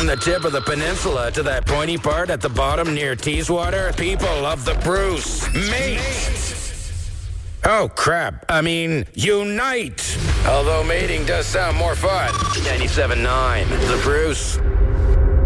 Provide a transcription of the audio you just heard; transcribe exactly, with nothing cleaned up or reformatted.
the tip of the peninsula to that pointy part at the bottom near Teeswater, people of the Bruce, mate! Oh, crap. I mean, unite! Although mating does sound more fun. ninety-seven point nine, the Bruce.